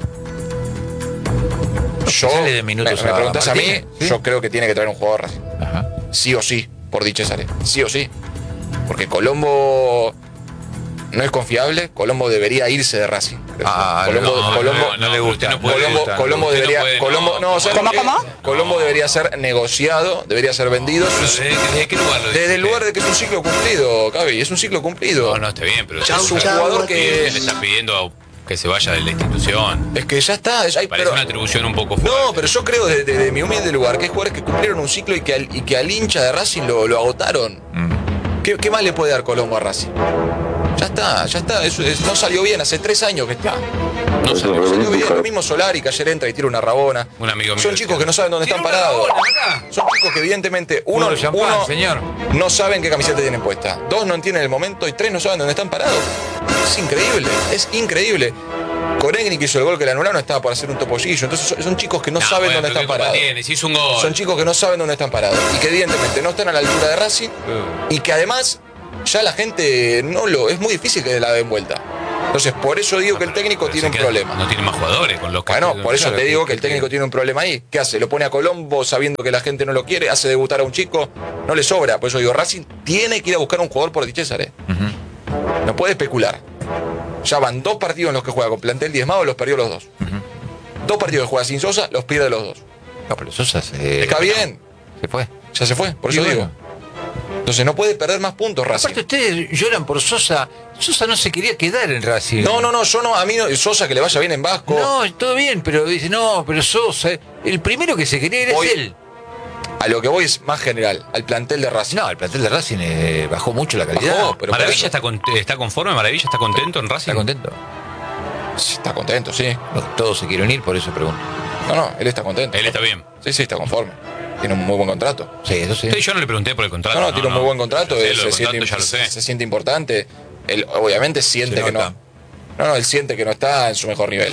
Yo, sale de minutos me, me a preguntás a mí, Martínez, ¿sí? yo creo que tiene que traer un jugador Racing. Ajá. Sí o sí, por Di César. Sí o sí. Porque Colombo no es confiable. Colombo debería irse de Racing. Ah, Colombo, no, Colombo, no, no le gusta. usted no puede, Colombo, gusta, Colombo usted no debería, puede, Colombo, no, no, ¿sabe ¿cómo, por qué? cómo? Colombo debería ser negociado, debería ser vendido. Pero ¿Desde, desde qué lugar lo dice Desde el usted? lugar de que es un ciclo cumplido, Cavi, es un ciclo cumplido. No, no, está bien, pero es un jugador que le está pidiendo que se vaya de la institución. es que ya está, ya hay- Parece pero- una atribución un poco fuerte. no, pero yo creo desde, desde mi humilde lugar que hay jugadores que cumplieron un ciclo y que al, y que al hincha de Racing lo, lo agotaron. ¿Qué, qué más le puede dar Colombo a Racing? Ya está, ya está, eso es- no salió bien, hace tres años que está. No salió. No salió bien, lo mismo Solari que ayer entra y tira una rabona. Un amigo mío Son decía, chicos que no saben dónde "Tiene están una parados. rabona, ¿verdad?". Son chicos que evidentemente, uno, Puro champán, uno señor. no saben qué camiseta tienen puesta, dos no entienden el momento y tres no saben dónde están parados. Es increíble, es increíble. Coregni que hizo el gol que le anularon estaba por hacer un topollillo. Entonces son, son chicos que no, No, saben bueno, dónde pero están ¿qué culpa parados. tiene? Si hizo un gol. Son chicos que no saben dónde están parados y que evidentemente no están a la altura de Racing y que además ya la gente no lo es muy difícil que la den vuelta. Entonces por eso digo que el técnico Pero tiene se un queda- problema. No tiene más jugadores con los que. Bueno, por eso Claro, te que- digo que el que- técnico tiene un problema ahí. ¿Qué hace? Lo pone a Colombo sabiendo que la gente no lo quiere, hace debutar a un chico, no le sobra. Por eso digo, Racing tiene que ir a buscar un jugador por Di César, ¿eh? No puede especular. Ya van dos partidos en los que juega con plantel diezmado, los perdió los dos. Dos partidos que juega sin Sosa, los pierde los dos. No, pero Sosa se... Está bien, Se fue. ya se fue, por Y eso bueno. digo. Entonces no puede perder más puntos Racing. Aparte ustedes lloran por Sosa. Sosa no se quería quedar en Racing. No, no, no, yo no, a mí no, Sosa que le vaya bien en Vasco. No, todo bien, pero dice, no, pero Sosa, el primero que se quería era Hoy- él. A lo que voy es más general, al plantel de Racing. No, el plantel de Racing eh, bajó mucho la calidad. Bajó, pero por Maravilla eso- está, con- está conforme, Maravilla está contento en Racing. ¿Está contento? Está contento, sí. No, todos se quieren ir, por eso pregunto. No, no, él está contento. Él está bien. Sí, sí, está conforme. Tiene un muy buen contrato. Sí, eso sí. Sí, yo no le pregunté por el contrato. No, no, tiene un muy buen contrato. Yo sé, él lo se, del siente, contrato ya lo sé. se siente importante. Él obviamente siente Se que nota. no. No, no, él siente que no está en su mejor nivel.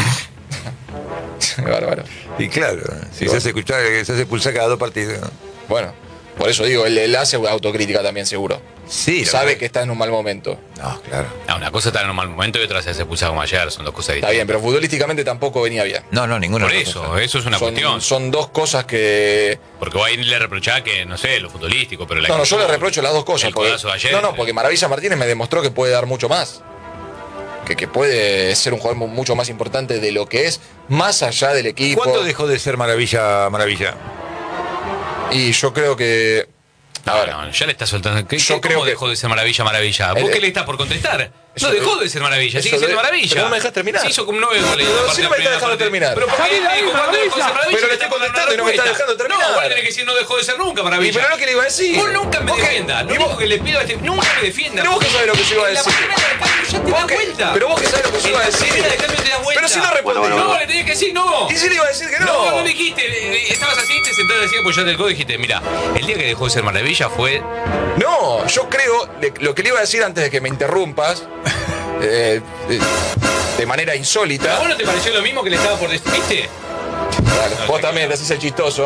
Bárbaro. Y claro, si se hace escuchar, se hace expulsar cada dos partidos. Bueno, por eso digo, él, él hace autocrítica también, seguro. Sí, la Sabe verdad. que está en un mal momento. No, claro. No, una cosa está en un mal momento y otra se hace expulsado como ayer. Son dos cosas Está distintas. bien, pero futbolísticamente tampoco venía bien. No, no, ninguna Por de las eso, cosas. eso es una Son, cuestión. son dos cosas que. Porque vos ahí le reprochás que, no sé, lo futbolístico, pero la No, no, yo actitud, le reprocho las dos cosas. el porque- codazo de ayer, no, no, porque Maravilla Martínez me demostró que puede dar mucho más. Que, que puede ser un jugador mu- mucho más importante de lo que es, más allá del equipo. ¿Cuándo dejó de ser Maravilla, Maravilla? Y yo creo que. A ver, No, ya le está soltando. ¿Qué, Yo qué- creo ¿Cómo que- dejó de ser maravilla, maravilla? El- ¿Vos qué le estás por contestar? Eso No dejó de- de ser maravilla, sigue eso siendo de- maravilla. pero no me dejás terminar. Se hizo con nueve goles. Pero en la si no parte me estás primera dejando parte. terminar. Pero porque Javi, él dijo cuando dejó de ser maravilla. Pero le le estoy está dando contestando y no me una estás respuesta. dejando terminar. No, vos tenés que decir no dejó de ser nunca ¿y maravilla. pero lo que le iba a decir? Vos nunca me ¿Vos qué- defiendas. Lo y único vos- que le pido a este. Nunca me defiendas. Pero vos qué sabés lo que yo iba a En la decir. primera del cambio ya te ¿Vos das qué- vuelta. pero vos qué sabés lo que yo En iba a la decir. primera del cambio te das vuelta. Pero si no respondí. No, le tenés que decir no. ¿Y si le iba a decir que no? No, no dijiste, eh, estabas así, te sentaste así, apoyate el codo y dijiste, mira, el día que dejó de ser maravilla fue. No, yo creo, le- lo que le iba a decir antes de que me interrumpas, eh, de, de manera ¿A insólita. vos no te pareció lo mismo que le estaba por decir? ¿Viste? Dale, vos también te haces el chistoso, ¿eh?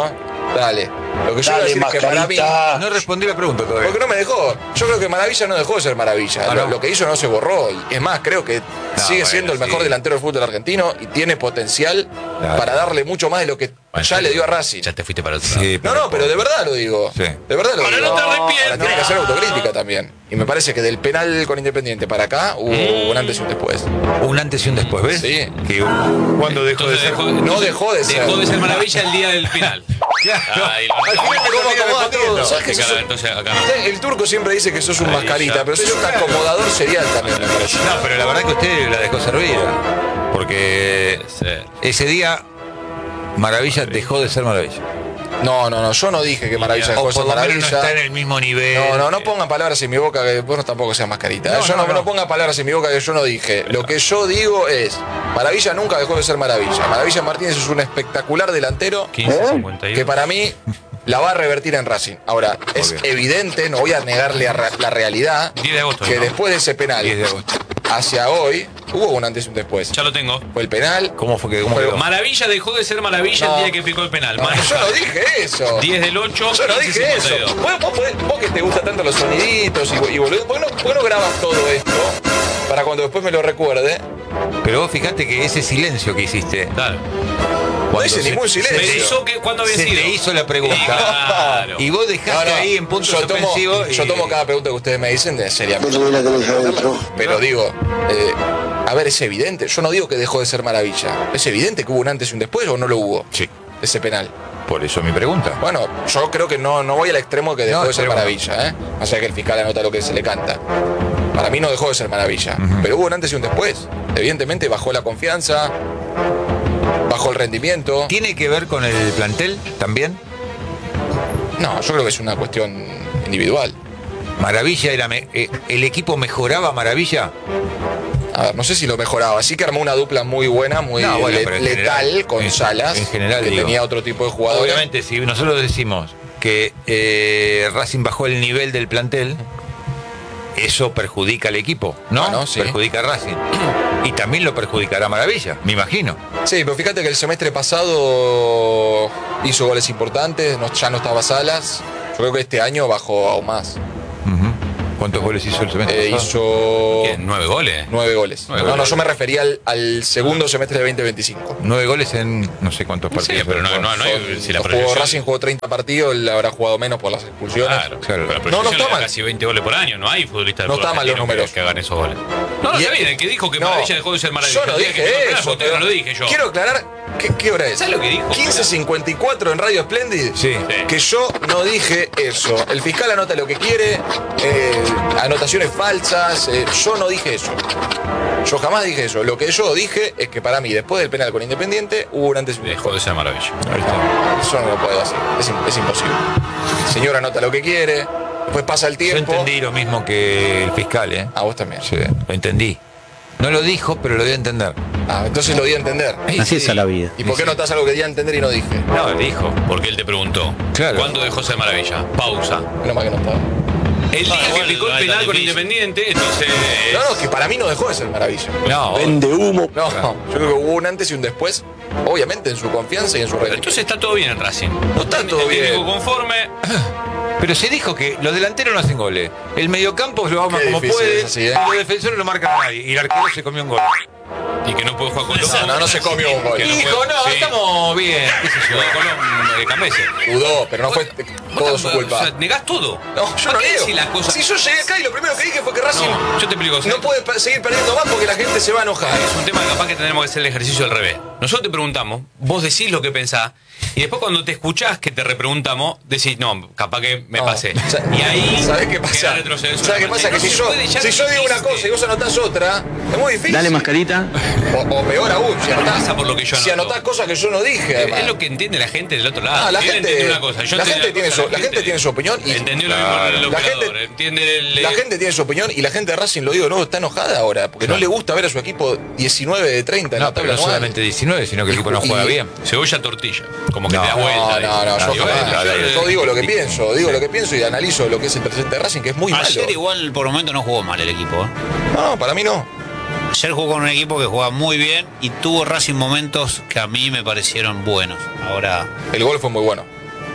Dale. Lo que yo Dale, iba a decir es que para mí. Mascarita. No respondí la pregunta todavía. Porque no me dejó. Yo creo que Maravilla no dejó de ser Maravilla. Ah, lo, no. lo que hizo no se borró. Y es más, creo que No, sigue bueno, siendo el sí. mejor delantero del fútbol argentino y tiene potencial Claro. para darle mucho más de lo que Bueno, ya ya le te- dio a Racing. Ya te fuiste para otro lado. Sí, No, no, pero de verdad lo digo. Sí. De verdad lo Ahora digo. no te Ahora arrepientes. tiene que hacer autocrítica también. Y me parece que del penal con Independiente para acá hubo un antes y un después. Un antes y un después, ¿ves? Sí. Que cuando dejó de Entonces ser. dejó, No dejó de ser. Dejó de ser maravilla el día del final. Claro. Ahí lo- Al final me ¿Cómo termina acomoda respondiendo. todo? ¿Sabes qué Sí, sos claro, un- entonces acá no. El turco siempre dice que sos un Ahí mascarita, ya. pero sos un acomodador serial también, me parece. No, pero la verdad que usted la dejó servida. Porque Puede ser. ese día Maravilla dejó de ser Maravilla. No, no, no, yo no dije que Maravilla dejó O de ser por lo menos no Maravilla. está en el mismo nivel. No, no, no pongan palabras en mi boca que vos tampoco seas mascarita. No, yo no, no, no. no. pongan palabras en mi boca que yo no dije. Lo que yo digo es, Maravilla nunca dejó de ser Maravilla. Maravilla Martínez es un espectacular delantero quince cincuenta y uno. que para mí la va a revertir en Racing. Ahora, es bien. evidente, no voy a negarle a ra- la realidad, diez de agosto, que ¿no? después de ese penal diez de agosto. hacia hoy, hubo un antes y un después. Ya lo tengo. Fue el penal. ¿Cómo fue que cómo Fue- quedó? Maravilla dejó de ser maravilla No. el día que picó el penal. No, Manu yo no Sáenz. dije eso. diez del ocho. Yo no quince dije eso. cincuenta y dos. Vos, vos podés- vos que te gustan tanto los soniditos y, y boludo, ¿por qué no, por qué no grabas todo esto para cuando después me lo recuerde? Pero vos fijate que ese silencio que hiciste. Claro. No hice ningún silencio. Pensó que cuando había Se sido. te hizo la pregunta. Sí, claro. Y vos dejaste No, no, ahí en punto yo tomo, suspensivo. yo y- tomo cada pregunta que ustedes me dicen de seriamente. Yo la tenés adentro. Pero digo, eh, a ver, es evidente. Yo no digo que dejó de ser Maravilla. Es evidente que hubo un antes y un después o no lo hubo. Sí. Ese penal. Por eso mi pregunta. Bueno, yo creo que no, no voy al extremo que dejó No, de ser extremo no. Maravilla, ¿eh? O sea que el fiscal anota lo que se le canta. Para mí no dejó de ser Maravilla. Pero hubo un antes y un después. Evidentemente bajó la confianza, bajó el rendimiento. ¿Tiene que ver con el plantel también? No, yo creo que es una cuestión individual. Maravilla era me- eh, el equipo mejoraba Maravilla. A ver, no sé si lo mejoraba. Sí que armó una dupla muy buena, muy No, bueno, le- pero en letal general, con en- Salas, en general, que digo. tenía otro tipo de jugadores. Obviamente, si nosotros decimos que eh, Racing bajó el nivel del plantel, eso perjudica al equipo, ¿no? Bueno, sí. Perjudica a Racing. Y también lo perjudicará a Maravilla, me imagino. Sí, pero fíjate que el semestre pasado hizo goles importantes, no- ya no estaba Salas. Yo creo que este año bajó aún más. Ujú. ¿Cuántos goles hizo el semestre Eh, pasado? hizo ¿Qué? ¿Nueve goles? nueve goles. Nueve no, no, goles. yo me refería al, al segundo semestre de veinte veinticinco. Nueve goles en no sé cuántos Sí, partidos. pero no, no, no hay- Son- si la jugó proyección- Racing jugó treinta partidos, él habrá jugado menos por las expulsiones. Claro, Claro. pero la No, no proyección está era mal. casi veinte goles por año. No hay futbolistas No del fútbol está mal los argentino que- números. que hagan esos goles. No, no, Y- está bien. El que dijo que No, Maravilla dejó de ser Maravilla. Yo no el día que dije picó el penal, eso. usted no pero lo dije yo. Quiero aclarar, ¿qué, qué hora es? ¿Sabes lo que dijo? quince cincuenta y cuatro en Radio Splendid. Sí. Que yo no dije eso. El fiscal anota lo que quiere, eh, anotaciones falsas. eh, yo no dije eso. Yo jamás dije eso. Lo que yo dije es que para mí, después del penal con Independiente, hubo un antes y un después. Dejó de ser Maravilla. Ahí está. Eso no lo puedo hacer. Es, im- es imposible. El señor anota lo que quiere, después pasa el Yo tiempo. entendí lo mismo que el fiscal, ¿eh? Ah, vos también. Sí, lo entendí. No lo dijo, pero lo dio a entender. Ah, entonces lo di a entender. Así es a la vida. ¿Y por qué notás algo que di a entender y no dije? No, dijo. Porque él te preguntó. Claro. ¿Cuándo dejó de ser Maravilla? Pausa. Menos mal que no estaba. El día Ah, que igual picó no el es penal tan con difícil. Independiente, entonces. No, no, que para mí no dejó de ser Maravilla. No, Vende humo. No, yo creo que hubo un antes y un después, obviamente en su confianza y en su rendimiento. Entonces está todo bien en Racing. No está todo El técnico bien. conforme. pero se dijo que los delanteros no hacen goles. El mediocampo lo arma Qué como difícil puede. es así, ¿eh? Y los defensores no marcan a nadie. Y el arquero se comió un gol. Y que no puede jugar con No, no, no se comió un gol. Que no Hijo, puede- no, sí. estamos bien. ¿Qué sé yo? Jugó Colón de Cambese. Dudó, pero no fue todo su O culpa. sea, negás todo. No, yo ¿Para no qué niego. decís las cosas? Si yo llegué acá y lo primero que dije fue que Racing No, yo te explico. no puede pe- seguir perdiendo más porque la gente se va a enojar. Es un tema que capaz que tenemos que hacer el ejercicio al revés. Nosotros te preguntamos, vos decís lo que pensás, y después cuando te escuchás que te repreguntamos, decís, no, capaz que me No. pasé. Sa- Y ahí. ¿Sabés qué queda pasa? retroceso. ¿Sabés qué pasa? No Que si se yo, puede, ya si lo yo digo una dijiste. cosa y vos anotás otra, es muy difícil. Dale mascarita. O, o peor aún, si anotás, pasa por lo que yo si anoto. anotás cosas que yo no dije. Además. Es lo que entiende la gente del otro lado. Ah, la Él gente, entiende una cosa, yo la, entiendo gente tiene cosa, su, la gente tiene su opinión y Entendió Claro. lo mismo el la operador. gente, entiende el, la gente tiene su opinión y la gente de Racing, lo digo, no, está enojada ahora porque no le gusta ver a su equipo diecinueve de treinta en No, la pero tabla no anual. solamente diecinueve, sino que el equipo no Y- juega bien. Cebolla tortilla. Como que No, te da No, vuelta. no, no, yo, Y bueno, jamás. no, no, yo digo lo que pienso, digo lo que pienso y analizo lo que es el presente de Racing, que es muy Ayer malo. igual por momento no jugó mal el equipo. ¿eh? No, para mí no. Ayer jugó con un equipo que juega muy bien y tuvo Racing momentos que a mí me parecieron buenos. Ahora, El gol fue muy bueno.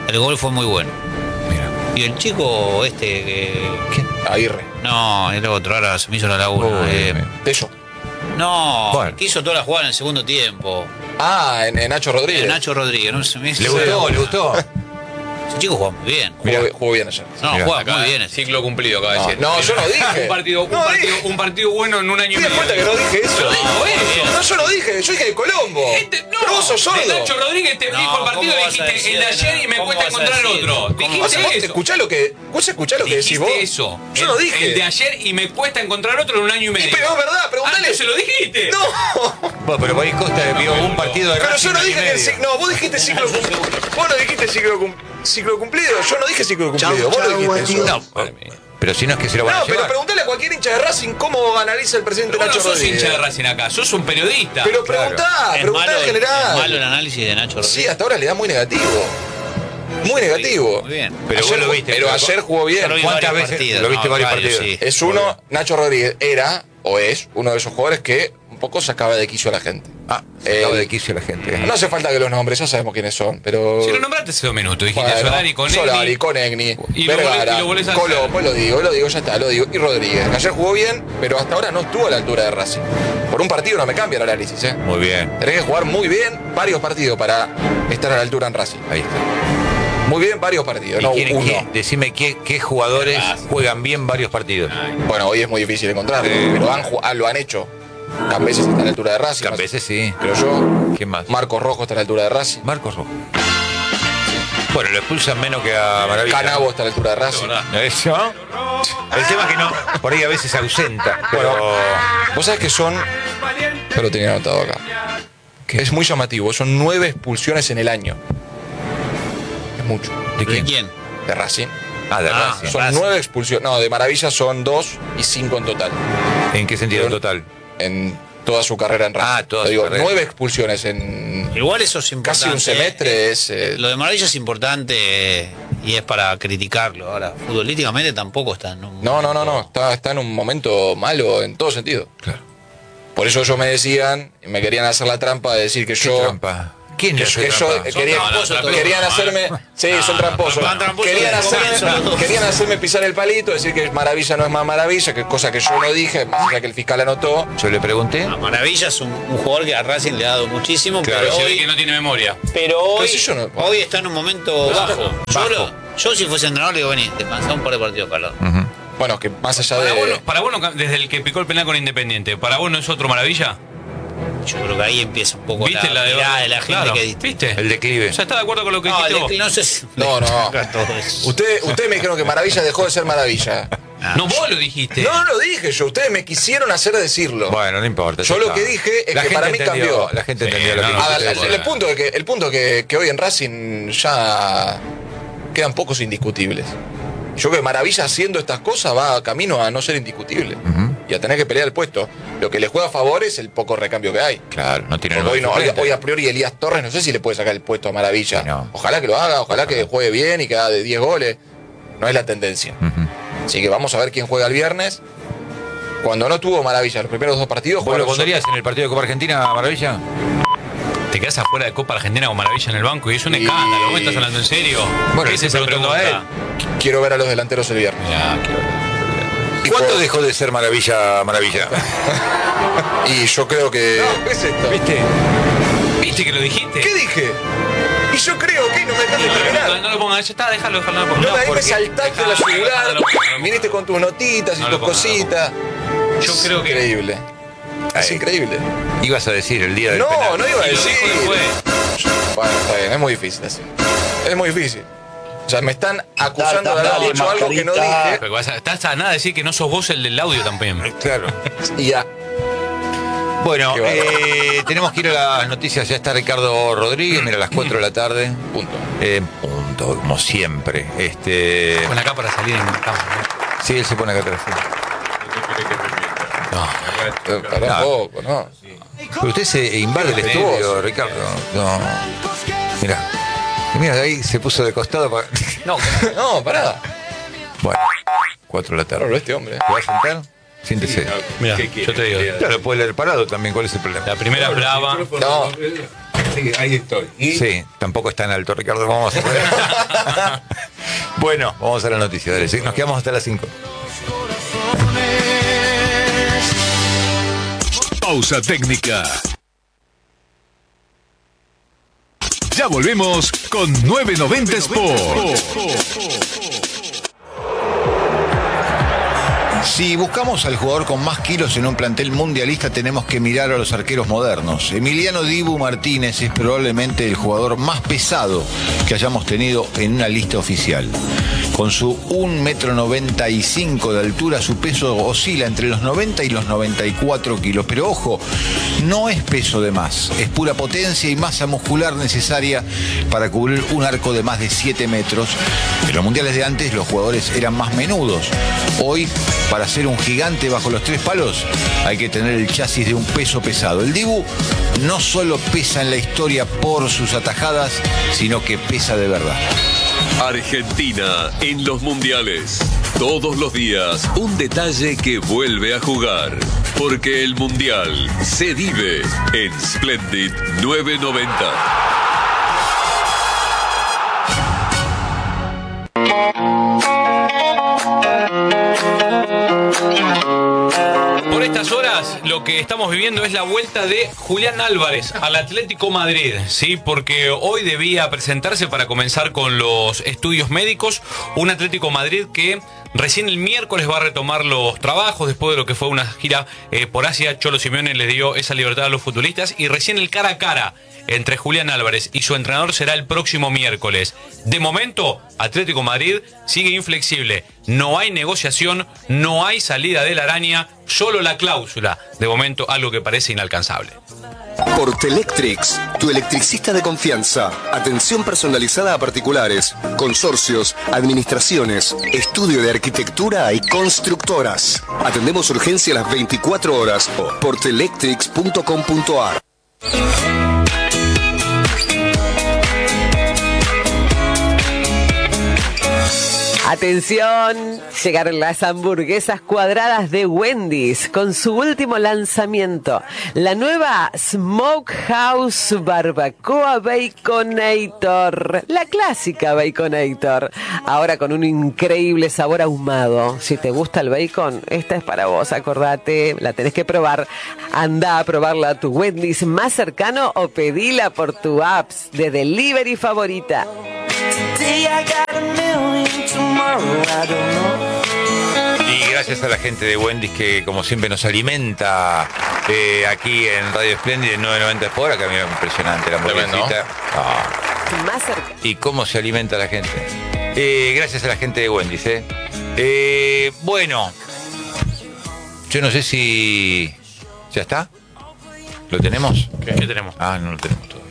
El gol fue muy bueno. Mira. Y el chico este que... ¿Quién? Aguirre. No, el otro, ahora se me hizo la laguna. Uy, eh, me- Tello. no, Bueno. que hizo toda la jugada en el segundo tiempo. Ah, en, en Nacho Rodríguez. El Nacho Rodríguez, no se me hizo ¿Le la gustó? laguna. ¿Le gustó? Ese chico juega muy bien. Jugó, jugó bien ayer. No, Mirá. juega Acá, muy bien. ese. Ciclo cumplido, acaba de No, decir. no, yo no dije. Un partido, un, No partido, dije. un partido bueno en un año y ¿Te das medio. cuenta que no dije eso? Lo dijo él. No, yo no dije. Yo dije de Colombo. Este, no, Pero vos sos sordo. de Nacho Rodríguez te No, dijo el partido ¿cómo y vas a dijiste decir el de de ayer y me ¿cómo cuesta vas a encontrar el decir? otro. ¿Cómo Vos, Dijiste vos te eso. escuchás lo que, vos escuchás lo que decís Dijiste vos. eso. Yo el, no dije. El de ayer y me cuesta encontrar otro en un año y medio. Pero es verdad, Ah, preguntale. se lo dijiste. No. Bueno, pero Boris Costa vio un partido de Pero Racing yo no año y dije que el medio. ciclo. No, vos dijiste ciclo cumplido. Vos no dijiste ciclo, cum- ciclo cumplido. Yo no dije ciclo cumplido. Vos lo dijiste eso. No, pero si no es que se lo van No, a pero llevar. preguntale a cualquier hincha de Racing cómo analiza el presidente Pero vos Nacho no sos Rodríguez. hincha de Racing acá, sos un periodista. Pero Claro. preguntá, Es preguntá malo, en general. es malo el análisis de Nacho Rodríguez. Sí, hasta ahora le da muy negativo. Muy negativo. Muy bien. Pero vos Ayer lo ju- viste, Pero pero- ayer jugó bien. Yo lo vi ¿Cuántas varios veces partidos, lo viste no, varios partidos? sí. Es uno, Nacho Rodríguez era o es uno de esos jugadores que un poco sacaba de quicio a la gente. Ah, se acaba Eh, de quicio la gente. No hace falta que los nombres, ya sabemos quiénes son, pero. Si lo nombraste hace dos minutos, dijiste Bueno, Solari con Solari, Egni. Conegni, Y lo Vergara, volvés- y lo volvés a hacer. Colo, pues lo digo, lo digo, ya está, lo digo. Y Rodríguez, que ayer jugó bien, pero hasta ahora no estuvo a la altura de Racing. Por un partido no me cambia el análisis, ¿eh? Muy bien. Tenés que jugar muy bien varios partidos para estar a la altura en Racing. Ahí está. Muy bien varios partidos, ¿Y no quién- uno. quién- decime qué, qué jugadores juegan bien varios partidos. Bueno, hoy es muy difícil encontrarlo, pero han, ju- ah, lo han hecho. Cambeses está a la altura de Racing. A veces sí. Creo yo. ¿Quién más? Marcos Rojo está a la altura de Racing. Marcos Rojo. Bueno, lo expulsan menos que a Maravilla. Canabo está a la altura de Racing. Eso. El tema es que no, por ahí a veces se ausenta. Pero Bueno, vos sabés que son. Yo lo tenía anotado acá. Es muy llamativo, son nueve expulsiones en el año. Es mucho. ¿de ¿De quién? quién? De Racing. Ah, de Ah, Racing. Son Racing. nueve expulsiones. No, de Maravilla son dos y cinco en total. ¿En qué sentido en total? En toda su carrera en Racing. Ah, toda Te su digo, carrera. nueve expulsiones en Igual eso es importante. casi un semestre. Es, eh, Lo de Maravilla es importante eh, y es para criticarlo. Ahora, futbolísticamente tampoco está en un No, no, no, no. momento- Está, está en un momento malo en todo sentido. Claro. Por eso ellos me decían, y me querían hacer la trampa de decir que ¿Qué yo. trampa? ¿Quién Que, le hace que yo trampa? eh, querían, tramposos todos. querían hacerme. Sí, son tramposos. son tramposos Querían desde el hacerme, comienzo. querían hacerme pisar el palito, decir que Maravilla no es más Maravilla, que cosa que yo no dije, más allá que el fiscal anotó. Yo le pregunté. A Maravilla es un, un jugador que a Racing le ha dado muchísimo, Claro, pero Se ve hoy, que no tiene memoria. pero hoy, si yo no- hoy está en un momento bajo. Yo, Bajo. lo- yo si fuese entrenador le digo, vení, descansá un par de partidos, Carlos. Ujú. Bueno, que más allá Para vos, de. no- para vos no- desde el que picó el penal con Independiente, ¿para vos no es otro maravilla? Yo creo que ahí empieza un poco ¿Viste la, la de, mirada de la gente Claro, que diste. ¿Viste? El declive. O sea, ¿está de acuerdo con lo que No, dijiste el vos? decli- no sé si- No, no. Todo eso. Ustedes ustedes me dijeron que Maravilla dejó de ser Maravilla. No, vos lo dijiste. No, no lo dije yo, ustedes me quisieron hacer decirlo. Bueno, no importa. Yo ya lo está. que dije es La que gente para mí entendió, cambió. La gente Sí, entendió lo no, que no, Ah, dijiste. el, bueno. el punto de que, el punto que, que hoy en Racing ya quedan pocos indiscutibles. Yo creo que Maravilla haciendo estas cosas va camino a no ser indiscutible y a tener que pelear el puesto. Lo que le juega a favor es el poco recambio que hay. Claro, no tiene Porque hoy, no, hoy, suplente. hoy a priori Elías Torres no sé si le puede sacar el puesto a Maravilla. Sí, no. Ojalá que lo haga, ojalá que juegue bien y que haga de diez goles. No es la tendencia. Ujú. Así que vamos a ver quién juega el viernes. Cuando no tuvo Maravilla los primeros dos partidos, ¿Vos lo jugaron pondrías en el partido de Copa Argentina, Maravilla? Te quedas afuera de Copa Argentina con Maravilla en el banco y es un Y- escándalo. ¿Vos estás hablando en serio? Bueno, ¿Qué le es esa estoy preguntando a pregunta? solo- Quiero ver a los delanteros el viernes. Mirá, quiero- ¿Y cuánto dejó de ser Maravilla, Maravilla? Y yo creo que. ¿Qué es esto? ¿Viste? ¿Viste que lo dijiste? ¿Qué dije? Y yo creo que no me dejaste No, no, terminar. no, no lo pongas, ya está, déjalo, déjalo. No, lo pongas. No, ahí ¿por me qué? saltaste Dejalo, la yugular, dejalo, no lo pongas, no lo pongas. viniste con tus notitas y No lo tus pongas, no lo cositas. Yo creo que. Increíble. Es Ahí. increíble. Ibas a decir el día del No, penal. no iba a Y lo decir. dijo después. Bueno, está bien, es muy difícil así. Es muy difícil. O sea, me están acusando de haber Dale, dicho algo que no mascarita. dije. Pero vas a- estás a nada de decir que no sos vos el del audio también. Claro. Y ya. Bueno, Qué bárbaro. eh, tenemos que ir a las noticias. Ya está Ricardo Rodríguez, mira, a las cuatro de la tarde. Punto. Eh, punto, como siempre. Este, Con acá para salir en cámara. sí, él se pone acá atrás. sí. Eh, Pará No. un poco, ¿no? Pero usted se invade el Respetuoso. estudio, Ricardo. No. Mira. Y mira, de ahí se puso de costado para. No, No, pará. Bueno, cuatro de la tarde. Claro, este hombre. ¿Te va a sentar? Siéntese. mira, yo te digo. Claro, puede leer parado también. ¿Cuál es el problema? La primera brava. No. Así que ahí estoy. ¿Y? Sí, tampoco es tan alto, Ricardo. Vamos a ver. Bueno, vamos a la noticia. Dale, ¿sí? Nos quedamos hasta las cinco. Pausa técnica. Ya volvemos con nueve noventa Sport. Si buscamos al jugador con más kilos en un plantel mundialista, tenemos que mirar a los arqueros modernos. Emiliano Dibu Martínez es probablemente el jugador más pesado que hayamos tenido en una lista oficial. Con su un metro noventa y cinco de altura, su peso oscila entre los noventa y los noventa y cuatro kilos. Pero ojo, no es peso de más, es pura potencia y masa muscular necesaria para cubrir un arco de más de siete metros. En los mundiales de antes los jugadores eran más menudos. Hoy, para ser un gigante bajo los tres palos, hay que tener el chasis de un peso pesado. El Dibu no solo pesa en la historia por sus atajadas, sino que pesa de verdad. Argentina en los mundiales. Todos los días un detalle que vuelve a jugar. Porque el mundial se vive en Splendid nueve noventa. Por estas horas lo que estamos viviendo es la vuelta de Julián Álvarez al Atlético Madrid, ¿sí? Porque hoy debía presentarse para comenzar con los estudios médicos, un Atlético Madrid que recién el miércoles va a retomar los trabajos después de lo que fue una gira eh, por Asia. Cholo Simeone le dio esa libertad a los futbolistas y recién el cara a cara entre Julián Álvarez y su entrenador será el próximo miércoles. De momento, Atlético Madrid sigue inflexible. No hay negociación, no hay salida de la araña, solo la cláusula. De momento, algo que parece inalcanzable. Portelectrics, tu electricista de confianza. Atención personalizada a particulares, consorcios, administraciones, estudio de arquitectura y constructoras. Atendemos urgencia las veinticuatro horas. portelectrics punto com punto a r. Atención, llegaron las hamburguesas cuadradas de Wendy's con su último lanzamiento, la nueva Smokehouse Barbacoa Baconator, la clásica Baconator, ahora con un increíble sabor ahumado. Si te gusta el bacon, esta es para vos, acordate, la tenés que probar. Anda a probarla a tu Wendy's más cercano o pedila por tu apps de delivery favorita. Y gracias a la gente de Wendy's que como siempre nos alimenta eh, aquí en Radio Splendid en nueve noventa Sport, que a mí es impresionante la hamburguesita. Oh. Más cerca. Y cómo se alimenta la gente. Eh, gracias a la gente de Wendy's. Eh. Eh, bueno, yo no sé si... ¿Ya está? ¿Lo tenemos? ¿Qué tenemos? Ah, no lo tenemos.